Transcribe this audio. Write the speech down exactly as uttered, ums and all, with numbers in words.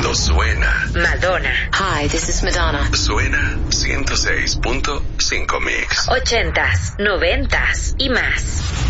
cuando suena. Madonna. Hi, this is Madonna. Suena ciento seis punto cinco Mix. Ochentas, noventas y más.